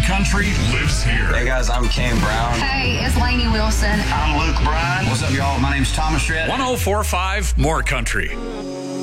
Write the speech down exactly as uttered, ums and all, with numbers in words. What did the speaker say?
Country lives here. Hey guys, I'm Kane Brown. Hey, it's Lainey Wilson. I'm Luke Bryan. What's up, y'all? My name's Thomas Shred. one oh four point five More Country.